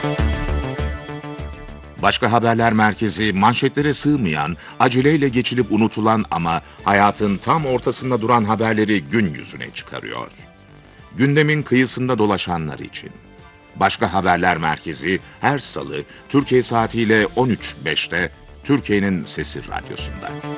Başka Haberler Merkezi, manşetlere sığmayan, aceleyle geçilip unutulan ama hayatın tam ortasında duran haberleri gün yüzüne çıkarıyor. Gündemin kıyısında dolaşanlar için. Başka Haberler Merkezi her salı Türkiye saatiyle 13.05'te Türkiye'nin Sesi Radyosu'nda.